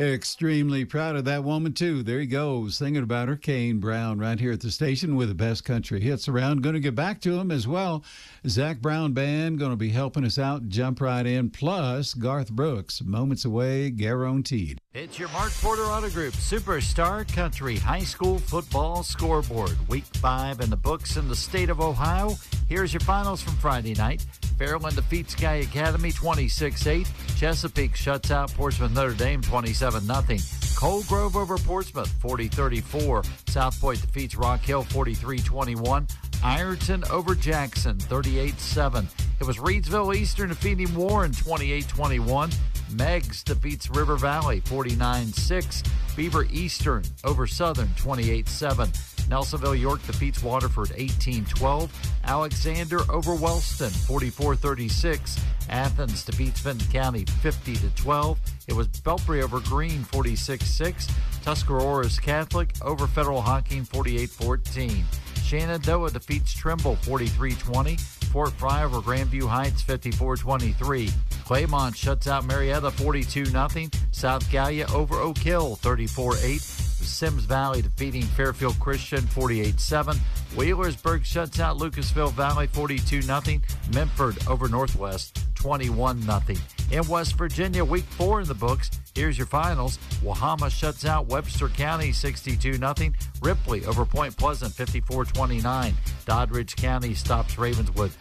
Extremely proud of that woman, too. There you go, singing about her. Kane Brown right here at the station with the best country hits around. Going to get back to him as well. Zach Brown Band going to be helping us out. Jump right in. Plus, Garth Brooks, Moments Away, guaranteed. It's your Mark Porter Auto Group Superstar Country High School Football Scoreboard. Week 5 in the books in the state of Ohio. Here's your finals from Friday night. Fairland defeats Sky Academy 26-8. Chesapeake shuts out Portsmouth Notre Dame 27-0. Cold Grove over Portsmouth 40-34. South Point defeats Rock Hill 43-21. Ironton over Jackson 38-7. It was Reedsville Eastern defeating Warren 28-21. Meggs defeats River Valley 49-6. Beaver Eastern over Southern 28-7. Nelsonville York defeats Waterford 18-12. Alexander over Wellston 44-36. Athens defeats Fenton County 50-12. It was Belpre over Green 46-6. Tuscarora's Catholic over Federal Hocking 48-14. Shenandoah defeats Trimble 43-20. Fort Fry over Grandview Heights 54-23. Claymont shuts out Marietta 42-0. South Gallia over Oak Hill 34-8. Sims Valley defeating Fairfield Christian 48-7. Wheelersburg shuts out Lucasville Valley 42-0. Memphis over Northwest 21-0. In West Virginia, week 4 in the books. Here's your finals. Wahama shuts out Webster County 62-0. Ripley over Point Pleasant 54-29. Doddridge County stops Ravenswood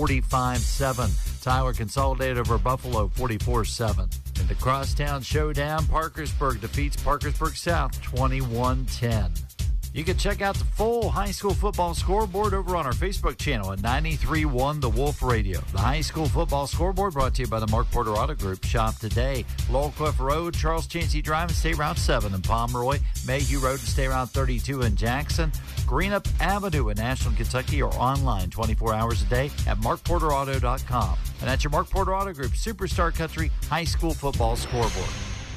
45-7. Tyler Consolidated over Buffalo 44-7. In the Crosstown Showdown, Parkersburg defeats Parkersburg South 21-10. You can check out the full high school football scoreboard over on our Facebook channel at 93.1 The Wolf Radio. The high school football scoreboard brought to you by the Mark Porter Auto Group. Shop today. Laurel Cliff Road, Charles Chancey Drive and State Route 7 in Pomeroy. Mayhew Road and State Route 32 in Jackson. Greenup Avenue in Ashland, Kentucky, or online 24 hours a day at markporterauto.com. And that's your Mark Porter Auto Group Superstar Country High School Football Scoreboard.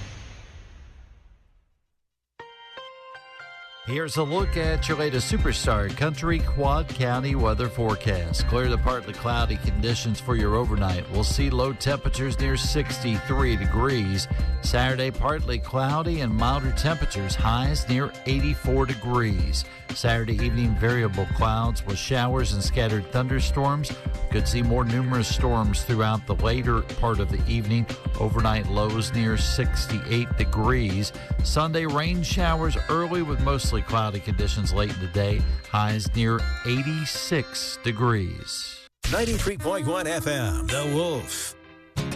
Here's a look at your latest Superstar Country Quad County weather forecast. Clear to partly cloudy conditions for your overnight. We'll see low temperatures near 63 degrees. Saturday, partly cloudy and milder temperatures. Highs near 84 degrees. Saturday evening, variable clouds with showers and scattered thunderstorms. Could see more numerous storms throughout the later part of the evening. Overnight lows near 68 degrees. Sunday, rain showers early with mostly cloudy conditions late in the day. Highs near 86 degrees. 93.1 FM, The Wolf.